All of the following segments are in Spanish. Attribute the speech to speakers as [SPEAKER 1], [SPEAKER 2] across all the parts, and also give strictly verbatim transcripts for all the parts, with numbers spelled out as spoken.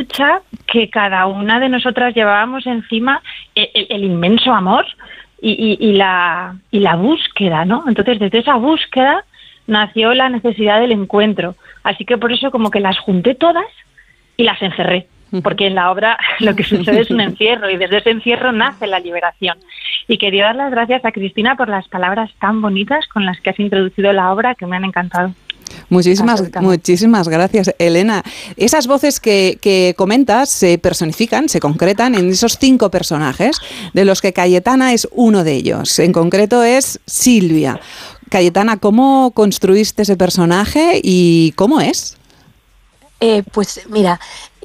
[SPEAKER 1] lucha que cada una de nosotras llevábamos encima, el, el, el inmenso amor y, y, y, la, y la búsqueda, ¿no? Entonces, desde esa búsqueda nació la necesidad del encuentro. Así que por eso como que las junté todas y las encerré. Porque en la obra lo que sucede es un encierro y desde ese encierro nace la liberación. Y quería dar las gracias a Cristina por las palabras tan bonitas con las que has introducido la obra, que me han encantado.
[SPEAKER 2] Muchísimas, muchísimas gracias, Elena. Esas voces que, que comentas se personifican, se concretan en esos cinco personajes, de los que Cayetana es uno de ellos. En concreto es Silvia. Cayetana, ¿cómo construiste ese personaje y cómo es?
[SPEAKER 3] Eh, pues mira,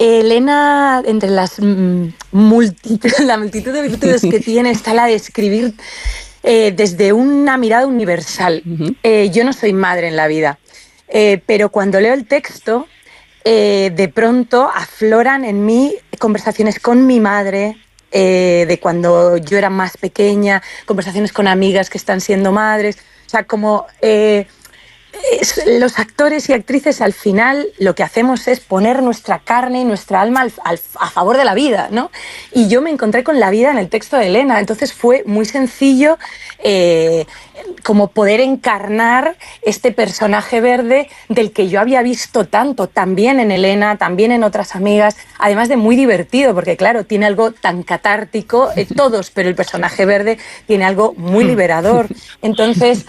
[SPEAKER 3] Elena, entre las mm, multitud, la multitud de virtudes que tiene, está la de escribir eh, desde una mirada universal. Uh-huh. Eh, yo no soy madre en la vida, eh, pero cuando leo el texto, eh, de pronto afloran en mí conversaciones con mi madre, eh, de cuando yo era más pequeña, conversaciones con amigas que están siendo madres, o sea, como... Eh, Es, los actores y actrices al final lo que hacemos es poner nuestra carne y nuestra alma al, al, a favor de la vida, ¿no? Y yo me encontré con la vida en el texto de Elena, entonces fue muy sencillo eh, como poder encarnar este personaje verde del que yo había visto tanto, también en Elena, también en otras amigas, además de muy divertido, porque claro, tiene algo tan catártico, eh, todos, pero el personaje verde tiene algo muy liberador. Entonces...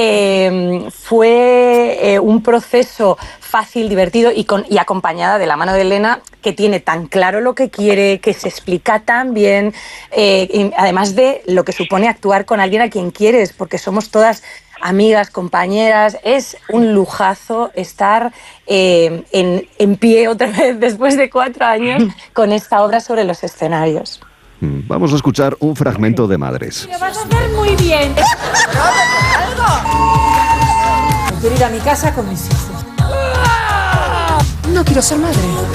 [SPEAKER 3] Eh, fue eh, un proceso fácil, divertido y, con, y acompañada de la mano de Elena, que tiene tan claro lo que quiere, que se explica tan bien, eh, además de lo que supone actuar con alguien a quien quieres, porque somos todas amigas, compañeras. Es un lujazo estar eh, en, en pie otra vez después de cuatro años con esta obra sobre los escenarios.
[SPEAKER 4] Vamos a escuchar un fragmento de Madres.
[SPEAKER 5] ¡Lo vas a hacer muy bien! Quiero ir a mi casa con mis hijos. No quiero ser madre.